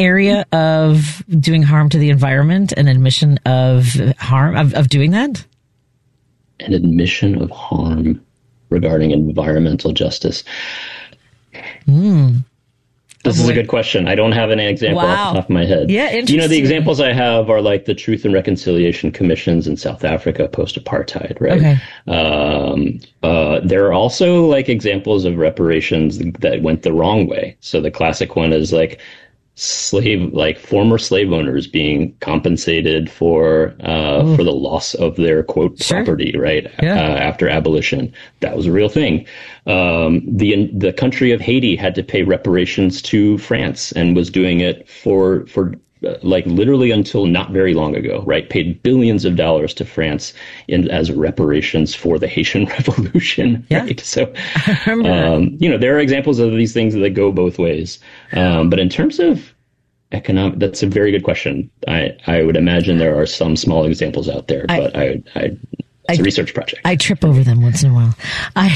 area of doing harm to the environment, an admission of harm of doing that? An admission of harm regarding environmental justice. This is a good question. I don't have an example off the top of my head. Yeah, interesting. You know, the examples I have are like the Truth and Reconciliation Commissions in South Africa post-apartheid, right? Okay. There are also like examples of reparations that went the wrong way. So the classic one is like former slave owners being compensated for the loss of their quote property, right? Yeah. After abolition. That was a real thing. The country of Haiti had to pay reparations to France and was doing it for like literally until not very long ago, right? Paid billions of dollars to France as reparations for the Haitian Revolution, right? So, you know, there are examples of these things that go both ways. But in terms of economic, that's a very good question. I would imagine there are some small examples out there, but it's a research project. I trip over them once in a while.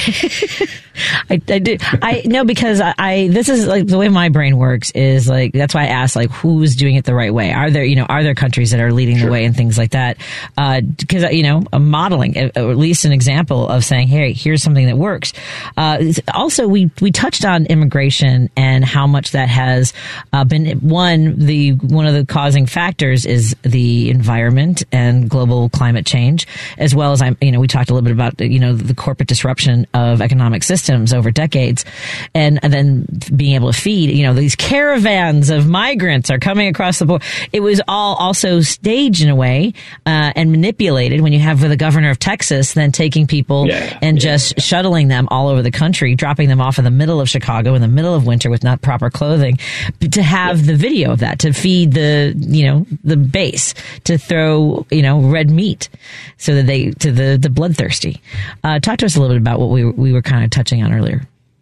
I do. No, because this is like the way my brain works is like, that's why I asked, like, who's doing it the right way? Are there countries that are leading the way and things like that? Because, a modeling, at least an example of saying, hey, here's something that works. Also, we touched on immigration and how much that has been one of the causing factors is the environment and global climate change, as well as we talked a little bit about the corporate disruption of economic systems over decades, and then being able to feed these caravans of migrants are coming across the border. It was all also staged in a way and manipulated when you have the governor of Texas then taking people just shuttling them all over the country, dropping them off in the middle of Chicago in the middle of winter with not proper clothing, to have the video of that, to feed the base, to throw red meat so that the bloodthirsty. Talk to us a little bit about what we were kind of touching on earlier.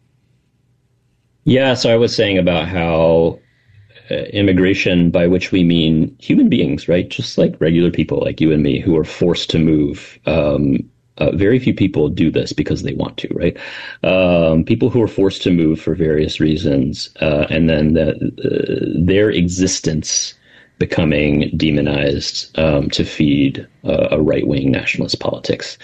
Yeah, so I was saying about how immigration, by which we mean human beings, right? Just like regular people like you and me who are forced to move. Very few people do this because they want to, right? People who are forced to move for various reasons, and then their existence becoming demonized to feed a right-wing nationalist politics.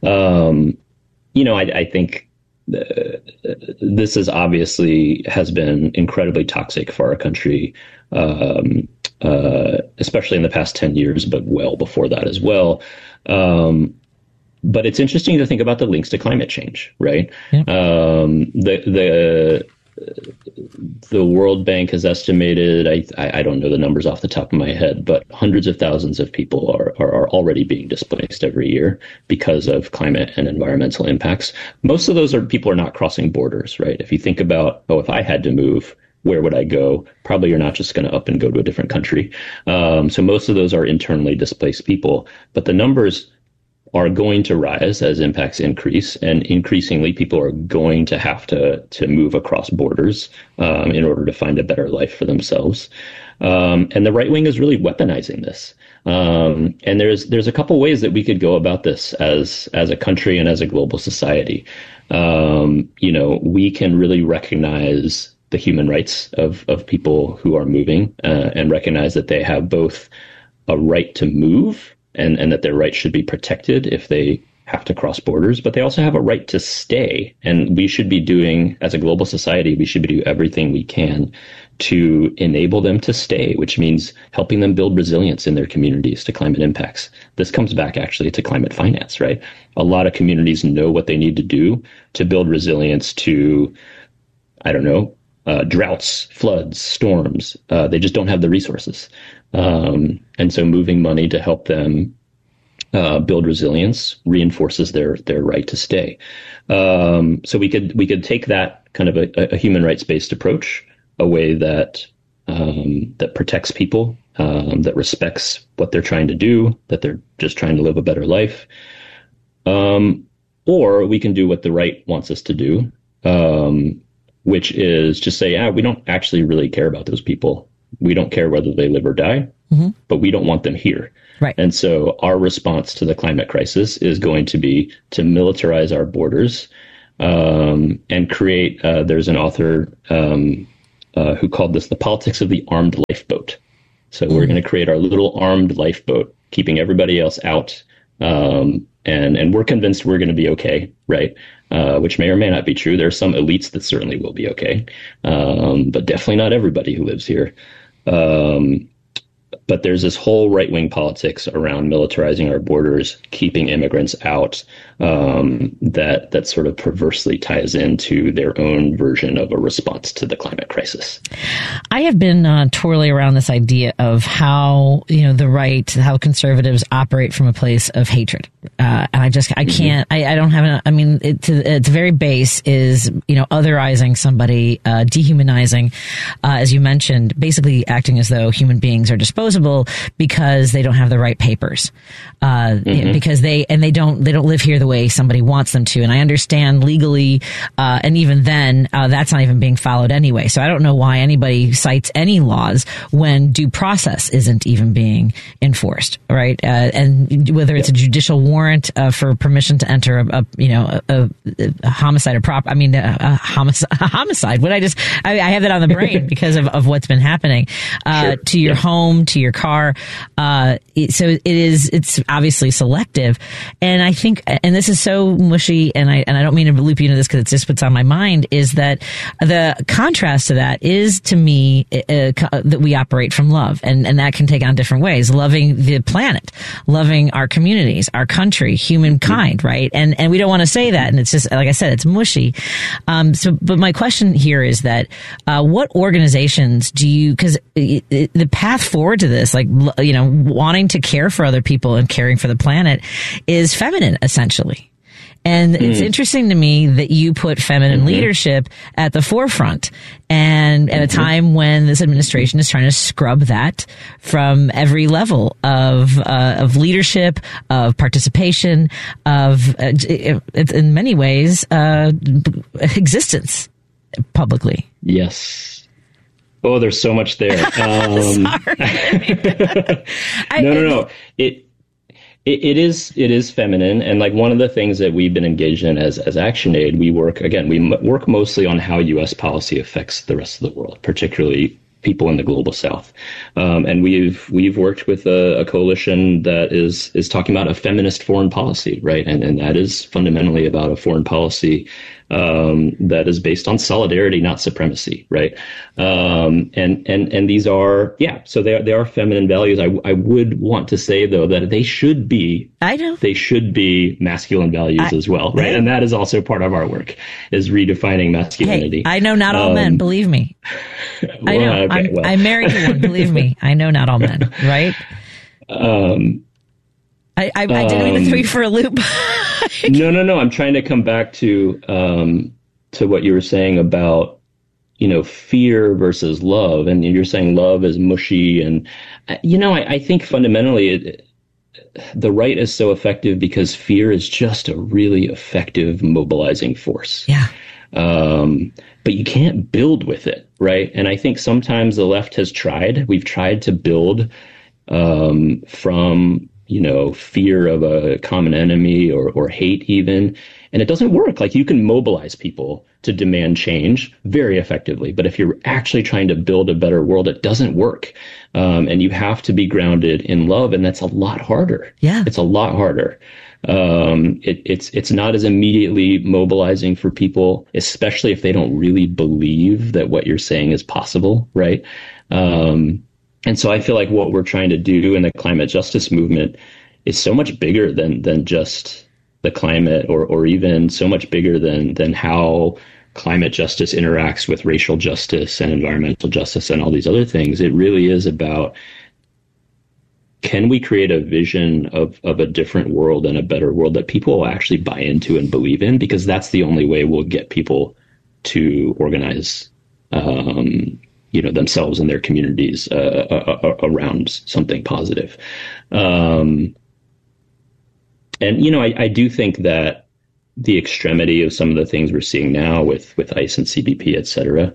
I think this is obviously has been incredibly toxic for our country, especially in the past 10 years, but well before that as well. But it's interesting to think about the links to climate change, right? Yeah. The World Bank has estimated, I don't know the numbers off the top of my head, but hundreds of thousands of people are already being displaced every year because of climate and environmental impacts. Most of those people are not crossing borders, right? If you think about, if I had to move, where would I go? Probably you're not just going to up and go to a different country. So most of those are internally displaced people, but the numbers are going to rise as impacts increase, and increasingly people are going to have to move across borders in order to find a better life for themselves. And the right wing is really weaponizing this. And there's a couple ways that we could go about this as a country and as a global society. We can really recognize the human rights of people who are moving and recognize that they have both a right to move and that their rights should be protected if they have to cross borders, but they also have a right to stay. And we should be doing, as a global society, we should be doing everything we can to enable them to stay, which means helping them build resilience in their communities to climate impacts. This comes back actually to climate finance, right? A lot of communities know what they need to do to build resilience to, droughts, floods, storms. They just don't have the resources. And so moving money to help them build resilience reinforces their right to stay. So we could take that kind of a human rights-based approach, a way that protects people, that respects what they're trying to do, that they're just trying to live a better life. Or we can do what the right wants us to do, which is just say, we don't actually really care about those people. We don't care whether they live or die, but we don't want them here. Right. And so our response to the climate crisis is going to be to militarize our borders and create, there's an author, who called this the politics of the armed lifeboat. So we're going to create our little armed lifeboat, keeping everybody else out. And we're convinced we're going to be okay, right? Which may or may not be true. There are some elites that certainly will be okay, but definitely not everybody who lives here. But there's this whole right-wing politics around militarizing our borders, keeping immigrants out, that sort of perversely ties into their own version of a response to the climate crisis. I have been twirling around this idea of how, the right, how conservatives operate from a place of hatred. And I can't, I don't have its very base is, otherizing somebody, dehumanizing, as you mentioned, basically acting as though human beings are disposable because they don't have the right papers, because they don't live here the way somebody wants them to. And I understand legally, and even then, that's not even being followed anyway. So I don't know why anybody cites any laws when due process isn't even being enforced, right? And whether it's a judicial warrant for permission to enter a homicide or a homicide. I have that on the brain because of what's been happening, sure. To your home, to your car. It's obviously selective. And I think, and this is so mushy, and I don't mean to loop you into this because it's just what's on my mind, is that the contrast to that is, to me, that we operate from love. And that can take on different ways. Loving the planet, loving our communities, our country, humankind, right? And we don't want to say that. And it's just, like I said, it's mushy. But my question here is that, what organizations do you, because the path forward to this, wanting to care for other people and caring for the planet is feminine, essentially. And it's interesting to me that you put feminine leadership at the forefront, and at a time when this administration is trying to scrub that from every level of leadership, of participation, of in many ways existence publicly. Yes. Oh, there's so much there. No. It is feminine. And like one of the things that we've been engaged in as ActionAid, we work mostly on how U.S. policy affects the rest of the world, particularly people in the global South. And we've worked with a coalition that is talking about a feminist foreign policy, right? And that is fundamentally about a foreign policy that is based on solidarity, not supremacy, right? And these are, so they are feminine values. I would want to say though that they should be masculine values as well, right? And that is also part of our work, is redefining masculinity. Hey, I know not all men, believe me. I know. Okay, I'm married to one, believe me. I know not all men, right? I didn't mean to throw you for a loop. No. I'm trying to come back to what you were saying about, fear versus love. And you're saying love is mushy. And, I think fundamentally the right is so effective because fear is just a really effective mobilizing force. Yeah. But you can't build with it, right? And I think sometimes the left has tried. We've tried to build from fear of a common enemy or hate even. And it doesn't work. Like, you can mobilize people to demand change very effectively. But if you're actually trying to build a better world, it doesn't work. And you have to be grounded in love. And that's a lot harder. Yeah. It's a lot harder. It's not as immediately mobilizing for people, especially if they don't really believe that what you're saying is possible. Right. And so I feel like what we're trying to do in the climate justice movement is so much bigger than just the climate, or even so much bigger than how climate justice interacts with racial justice and environmental justice and all these other things. It really is about, can we create a vision of a different world and a better world that people will actually buy into and believe in? Because that's the only way we'll get people to organize themselves and their communities around something positive. I do think that the extremity of some of the things we're seeing now with ICE and CBP, et cetera,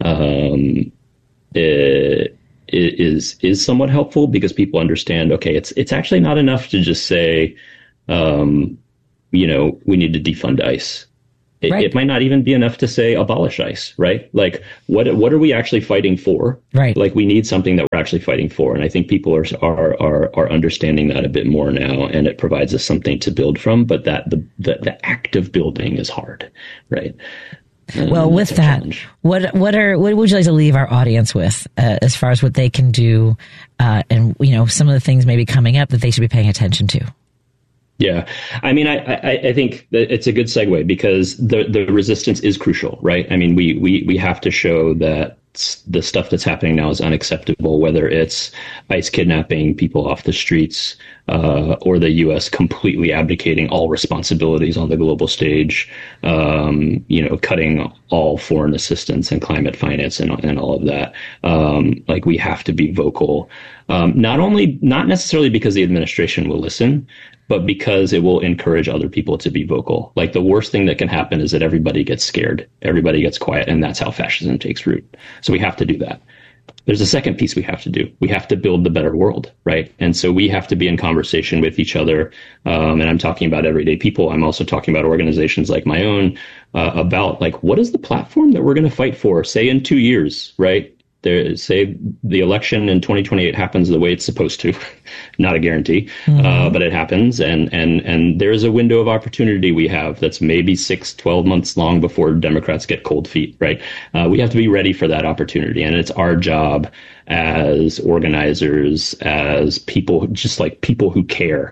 is somewhat helpful, because people understand, okay, it's actually not enough to just say, we need to defund ICE. It might not even be enough to say abolish ICE, right? Like, what are we actually fighting for? Right. Like, we need something that we're actually fighting for, and I think people are understanding that a bit more now, and it provides us something to build from. But that the act of building is hard, right? Well, with that, challenge. What would you like to leave our audience with as far as what they can do, and some of the things maybe coming up that they should be paying attention to? Yeah, I mean, I think that it's a good segue because the resistance is crucial, right? I mean, we have to show that the stuff that's happening now is unacceptable, whether it's ICE kidnapping people off the streets, or the U.S. completely abdicating all responsibilities on the global stage, cutting all foreign assistance and climate finance and all of that. Like, we have to be vocal, not necessarily because the administration will listen, but because it will encourage other people to be vocal. Like, the worst thing that can happen is that everybody gets scared, everybody gets quiet, and that's how fascism takes root. So we have to do that. There's a second piece we have to do. We have to build the better world, right? And so we have to be in conversation with each other. And I'm talking about everyday people. I'm also talking about organizations like my own, about, like, what is the platform that we're going to fight for, say, in 2 years, right? Say the election in 2028 happens the way it's supposed to, not a guarantee, but it happens. And there's a window of opportunity we have that's maybe 6-12 months long before Democrats get cold feet, right? We have to be ready for that opportunity. And it's our job as organizers, as people, just like people who care,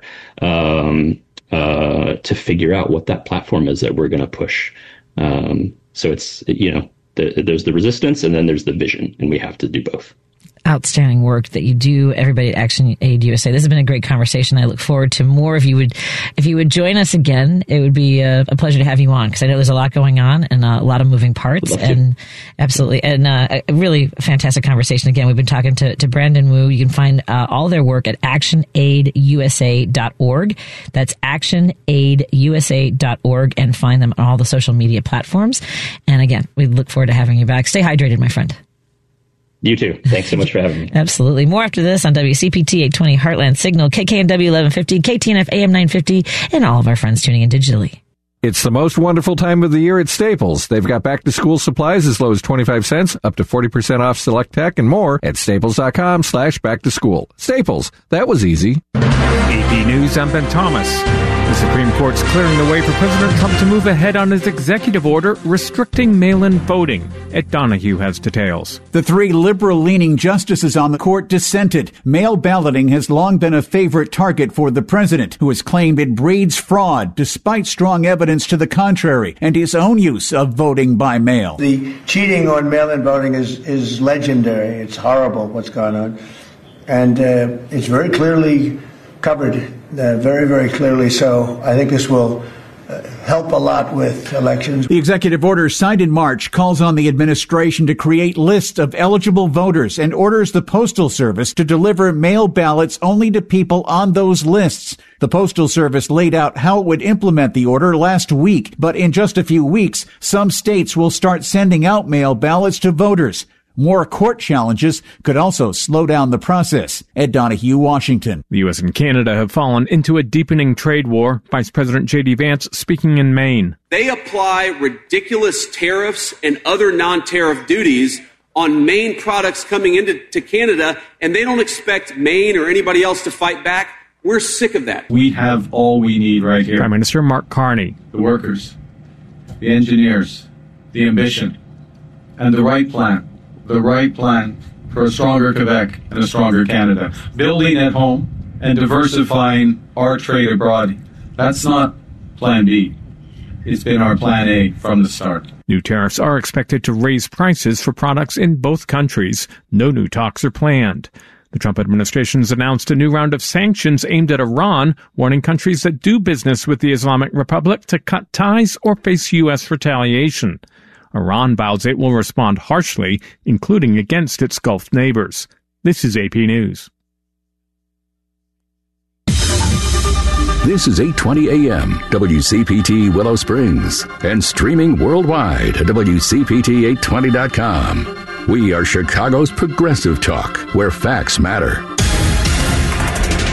to figure out what that platform is that we're going to push. So it's, there's the resistance and then there's the vision, and we have to do both. Outstanding work that you do, everybody at Action Aid USA. This has been a great conversation. I look forward to more. If you would join us again, it would be a pleasure to have you on, because I know there's a lot going on and a lot of moving parts. And absolutely, and a really fantastic conversation. Again, we've been talking to Brandon Wu. You can find all their work at actionaidusa.org. That's actionaidusa.org, and find them on all the social media platforms. And again, we look forward to having you back. Stay hydrated, my friend. You too. Thanks so much for having me. Absolutely. More after this on WCPT 820 Heartland Signal, KKNW 1150, KTNF AM 950, and all of our friends tuning in digitally. It's the most wonderful time of the year at Staples. They've got back-to-school supplies as low as 25 cents, up to 40% off select tech, and more at staples.com/back-to-school. Staples. That was easy. AP News, I'm Ben Thomas. The Supreme Court's clearing the way for President Trump to move ahead on his executive order restricting mail-in voting. Ed Donahue has details. The three liberal-leaning justices on the court dissented. Mail balloting has long been a favorite target for the president, who has claimed it breeds fraud, despite strong evidence to the contrary, and his own use of voting by mail. The cheating on mail-in voting is legendary. It's horrible what's gone on. And it's very clearly covered, very, very clearly. So I think this will help a lot with elections. The executive order signed in March calls on the administration to create lists of eligible voters and orders the Postal Service to deliver mail ballots only to people on those lists. The Postal Service laid out how it would implement the order last week, but in just a few weeks, some states will start sending out mail ballots to voters. More court challenges could also slow down the process. Ed Donahue, Washington. The U.S. and Canada have fallen into a deepening trade war. Vice President J.D. Vance speaking in Maine. They apply ridiculous tariffs and other non-tariff duties on Maine products coming into Canada, and they don't expect Maine or anybody else to fight back. We're sick of that. We have all we need right here. Prime Minister Mark Carney. The workers, the engineers, the ambition, and the right plan. The right plan for a stronger Quebec and a stronger Canada. Building at home and diversifying our trade abroad. That's not plan B. It's been our plan A from the start. New tariffs are expected to raise prices for products in both countries. No new talks are planned. The Trump administration has announced a new round of sanctions aimed at Iran, warning countries that do business with the Islamic Republic to cut ties or face U.S. retaliation. Iran vows it will respond harshly, including against its Gulf neighbors. This is AP News. This is 820 AM, WCPT Willow Springs, and streaming worldwide at WCPT820.com. We are Chicago's progressive talk, where facts matter.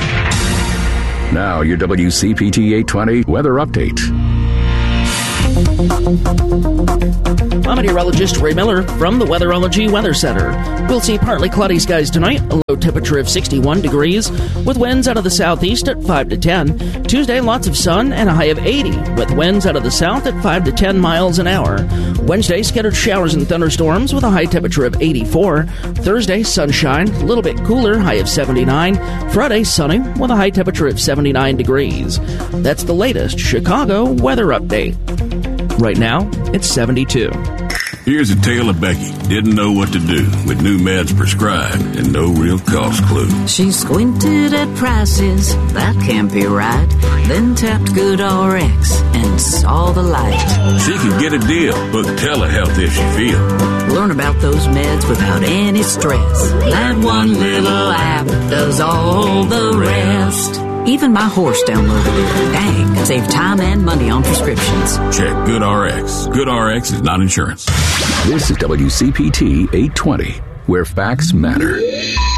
Now, your WCPT 820 weather update. I'm meteorologist Ray Miller from the Weatherology Weather Center. We'll see partly cloudy skies tonight, a low temperature of 61 degrees, with winds out of the southeast at 5 to 10. Tuesday, lots of sun and a high of 80, with winds out of the south at 5 to 10 miles an hour. Wednesday, scattered showers and thunderstorms with a high temperature of 84. Thursday, sunshine, a little bit cooler, high of 79. Friday, sunny, with a high temperature of 79 degrees. That's the latest Chicago weather update. Right now, it's 72. Here's a tale of Becky. Didn't know what to do with new meds prescribed and no real cost clue. She squinted at prices, that can't be right. Then tapped GoodRx and saw the light. She could get a deal, book telehealth if she feels. Learn about those meds without any stress. That one little app does all the rest. Even my horse downloaded it. Dang, save time and money on prescriptions. Check GoodRx. GoodRx is not insurance. This is WCPT 820, where facts matter.